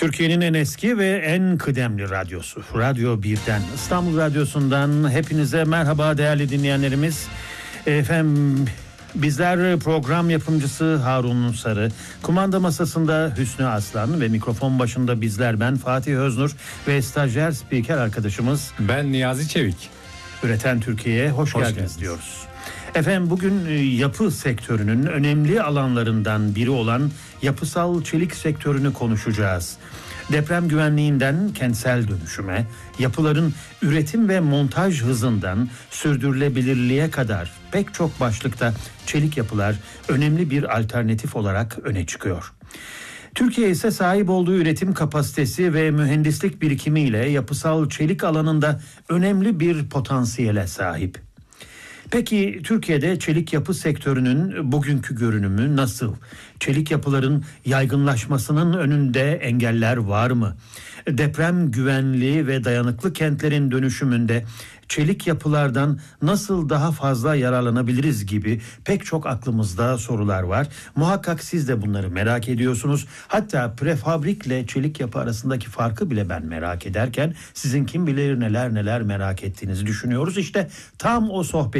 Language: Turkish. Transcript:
Türkiye'nin en eski ve en kıdemli radyosu Radyo 1'den, İstanbul Radyosu'ndan hepinize merhaba değerli dinleyenlerimiz. Efendim, bizler program yapımcısı Harun Sarı, kumanda masasında Hüsnü Aslan ve mikrofon başında bizler, ben Fatih Öznur ve stajyer spiker arkadaşımız ben Niyazi Çevik. Üreten Türkiye'ye hoş geldiniz diyoruz. Efendim, bugün yapı sektörünün önemli alanlarından biri olan yapısal çelik sektörünü konuşacağız. Deprem güvenliğinden kentsel dönüşüme, yapıların üretim ve montaj hızından sürdürülebilirliğe kadar pek çok başlıkta çelik yapılar önemli bir alternatif olarak öne çıkıyor. Türkiye ise sahip olduğu üretim kapasitesi ve mühendislik birikimiyle yapısal çelik alanında önemli bir potansiyele sahip. Peki Türkiye'de çelik yapı sektörünün bugünkü görünümü nasıl? Çelik yapıların yaygınlaşmasının önünde engeller var mı? Deprem güvenliği ve dayanıklı kentlerin dönüşümünde çelik yapılardan nasıl daha fazla yararlanabiliriz gibi pek çok aklımızda sorular var. Muhakkak siz de bunları merak ediyorsunuz. Hatta prefabrikle çelik yapı arasındaki farkı bile ben merak ederken sizin kim bilir neler merak ettiğinizi düşünüyoruz. İşte tam o sohbet